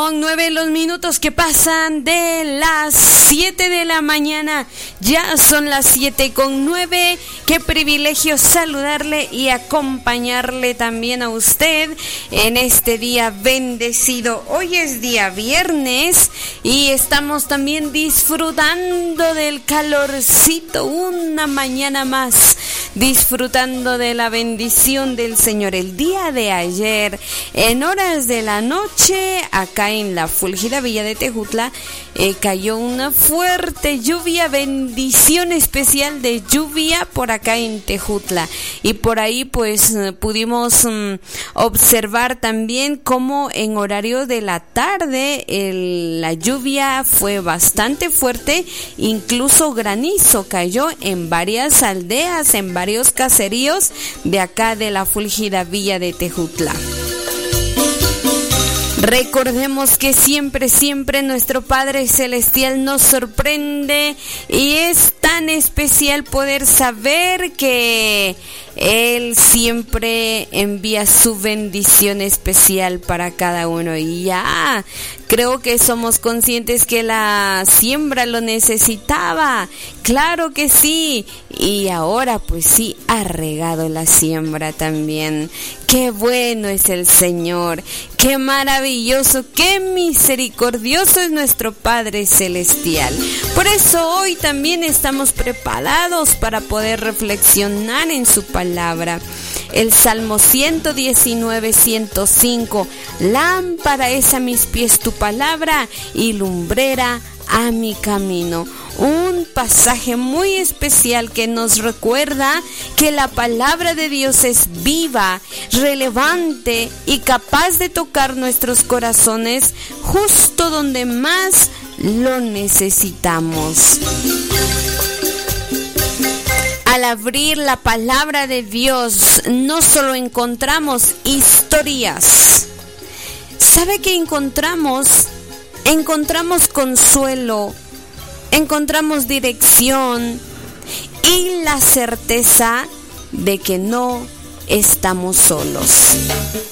7:09 los minutos que pasan de las 7 de la mañana. Ya son las 7:09. Qué privilegio saludarle y acompañarle también a usted en este día bendecido. Hoy es día viernes y estamos también disfrutando del calorcito, una mañana más, disfrutando de la bendición del Señor. El día de ayer, en horas de la noche, acá en la Fúlgida Villa de Tejutla, cayó una fuerte lluvia, bendición especial de lluvia por acá en Tejutla. Y por ahí pues pudimos observar también cómo en horario de la tarde la lluvia fue bastante fuerte, incluso granizo cayó en varias aldeas, en varios caseríos de acá de la Fúlgida Villa de Tejutla. Recordemos que siempre nuestro Padre Celestial nos sorprende y es tan especial poder saber que Él siempre envía su bendición especial para cada uno. Y ya creo que somos conscientes que la siembra lo necesitaba. Claro que sí. Y ahora pues sí ha regado la siembra también. Qué bueno es el Señor, qué maravilloso, qué misericordioso es nuestro Padre Celestial. Por eso hoy también estamos preparados para poder reflexionar en su palabra. El Salmo 119, 105, lámpara es a mis pies tu palabra y lumbrera a mi camino. Un pasaje muy especial que nos recuerda que la palabra de Dios es viva, relevante y capaz de tocar nuestros corazones justo donde más lo necesitamos. Al abrir la palabra de Dios, no solo encontramos historias. ¿Sabe qué encontramos? Encontramos consuelo, encontramos dirección y la certeza de que no estamos solos.